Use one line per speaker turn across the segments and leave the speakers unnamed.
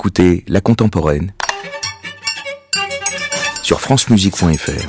écoutez La Contemporaine sur francemusique.fr.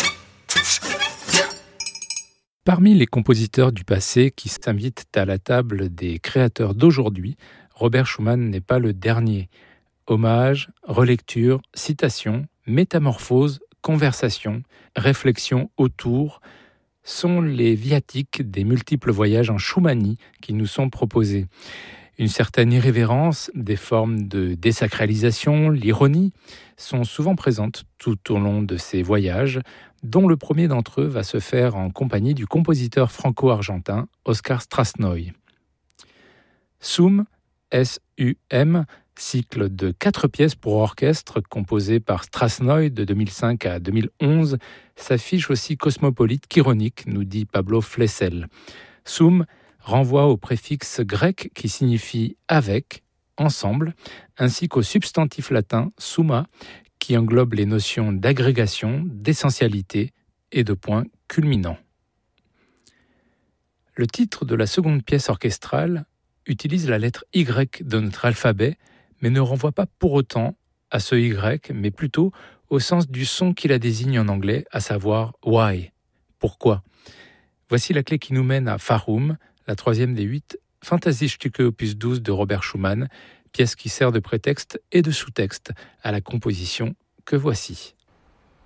Parmi les compositeurs du passé qui s'invitent à la table des créateurs d'aujourd'hui, Robert Schumann n'est pas le dernier. Hommage, relecture, citation, métamorphose, conversation, réflexion autour sont les viatiques des multiples voyages en Schumannie qui nous sont proposés. Une certaine irrévérence, des formes de désacralisation, l'ironie sont souvent présentes tout au long de ces voyages, dont le premier d'entre eux va se faire en compagnie du compositeur franco-argentin Oskar Strassnoy. Sum, S-U-M, cycle de 4 pièces pour orchestre composé par Strassnoy de 2005 à 2011, s'affiche aussi cosmopolite qu'ironique, nous dit Pablo Flessel. Sum renvoie au préfixe grec qui signifie « avec », « ensemble », ainsi qu'au substantif latin « summa », qui englobe les notions d'agrégation, d'essentialité et de point culminant. Le titre de la seconde pièce orchestrale utilise la lettre Y de notre alphabet, mais ne renvoie pas pour autant à ce Y, mais plutôt au sens du son qui la désigne en anglais, à savoir « why », « pourquoi ». Voici la clé qui nous mène à Farum, la troisième des 8 Fantasiestücke opus 12 de Robert Schumann, pièce qui sert de prétexte et de sous-texte à la composition que voici.